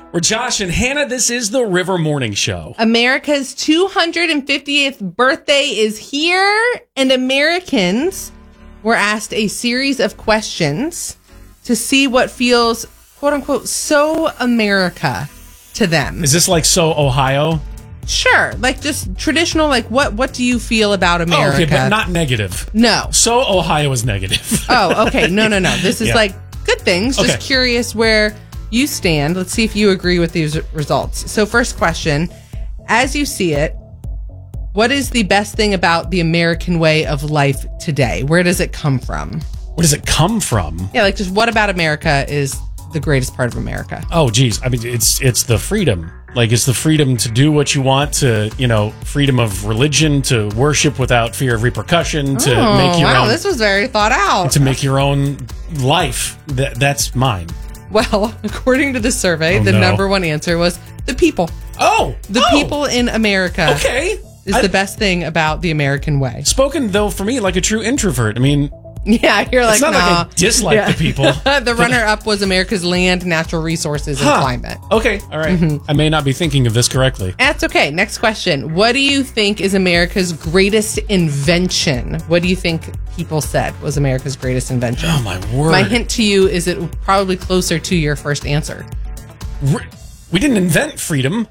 We're Josh and Hannah. This is the River Morning Show. America's 250th birthday is here, and Americans were asked a series of questions to see what feels, quote unquote, so America to them. Is this like So Ohio? Sure. Like just traditional, like what do you feel about America? Oh, okay, but not negative. No. So Ohio is negative. Oh, okay. No. This is like good things. Just curious where you stand. Let's see if you agree with these results. So first question, as you see it, what is the best thing about the American way of life today? Where does it come from? Where does it come from? Yeah, like just what about America is the greatest part of America? Oh, geez. I mean, it's the freedom. Like, it's the freedom to do what you want, to, freedom of religion, to worship without fear of repercussion, to make your own. This was very thought out. To make your own life. That's mine. Well, according to the survey, the number one answer was the people. The people in America. Okay. Is the best thing about the American way. Spoken, though, for me, like a true introvert. I mean, yeah, you're like, it's not like I dislike the people. The runner-up was America's land, natural resources, and climate. Okay, all right. I may not be thinking of this correctly. That's okay. Next question. What do you think is America's greatest invention? What do you think people said was America's greatest invention? Oh, my word. My hint to you is it probably closer to your first answer. We didn't invent freedom.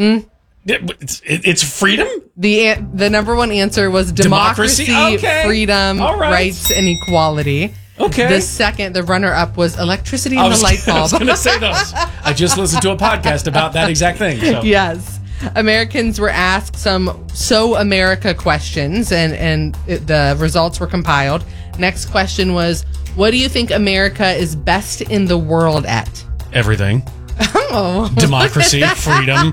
It's freedom? The number one answer was democracy? Okay. Freedom, rights, and equality. Okay. The second, the runner-up was electricity and the light bulb. I was going to say those. I just listened to a podcast about that exact thing. So. Yes. Americans were asked some So America questions, and the results were compiled. Next question was, what do you think America is best in the world at? Everything. Oh. Democracy, freedom.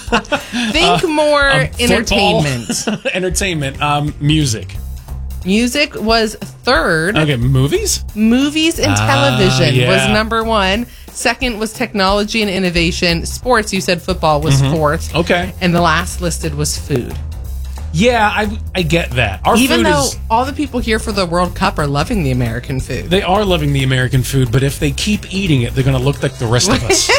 Think more entertainment. Entertainment. Music. Music was third. Okay, movies? Movies and television was yeah. number one. Second was technology and innovation. Sports, you said football was fourth. Okay. And the last listed was food. Yeah, I get that. Even though all the people here for the World Cup are loving the American food. They are loving the American food, but if they keep eating it, they're going to look like the rest of us.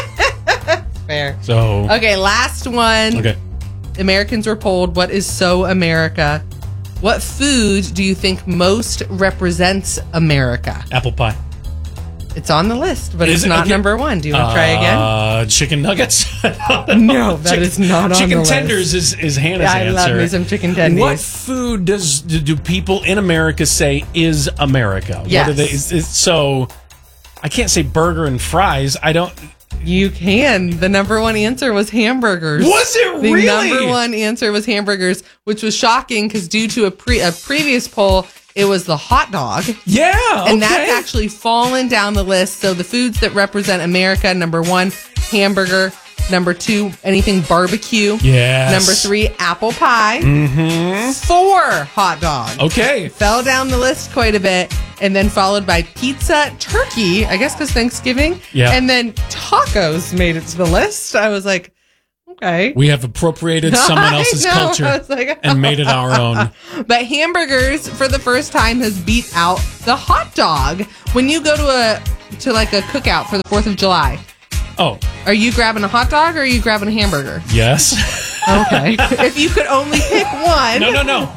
Fair. So. Okay, last one. Okay. Americans were polled, what is so America? What food do you think most represents America? Apple pie. It's on the list, but it's not number one. Do you want to try again? Chicken nuggets? No, that is not on the list. Chicken tenders is Hannah's answer. I love me some chicken tenders. What food do people in America say is America? Yes. What are they? So I can't say burger and fries. I don't. You can. The number one answer was hamburgers. Was it really? The number one answer was hamburgers, which was shocking because due to a previous poll, it was the hot dog. Yeah, okay. And that's actually fallen down the list. So the foods that represent America, number one, hamburger. Number two, anything barbecue. Yes. Number three, apple pie. Mm-hmm. 4, hot dog. Okay. Fell down the list quite a bit. And then followed by pizza, turkey, I guess because Thanksgiving. Yeah. And then tacos made it to the list. I was like, okay. We have appropriated someone else's culture and made it our own. But hamburgers, for the first time, has beat out the hot dog. When you go to a cookout for the 4th of July, are you grabbing a hot dog or are you grabbing a hamburger? Yes. Okay. If you could only pick one. No.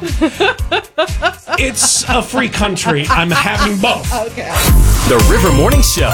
It's a free country. I'm having both. Okay. The River Morning Show.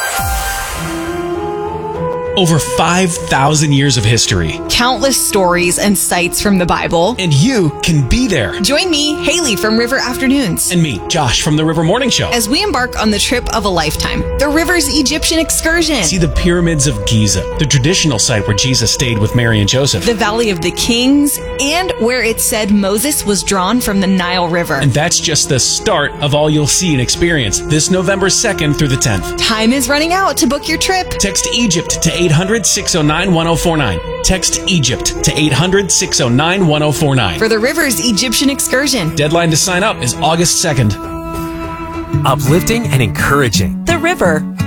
Over 5,000 years of history. Countless stories and sites from the Bible. And you can be there. Join me, Haley from River Afternoons. And me, Josh from the River Morning Show. As we embark on the trip of a lifetime, the River's Egyptian excursion. See the pyramids of Giza, the traditional site where Jesus stayed with Mary and Joseph. The Valley of the Kings, and where it said Moses was drawn from the Nile River. And that's just the start of all you'll see and experience this November 2nd through the 10th. Time is running out to book your trip. Text Egypt to 800-609-1049. Text Egypt to 800-609-1049. For the River's Egyptian excursion. Deadline to sign up is August 2nd. Uplifting and encouraging. The River.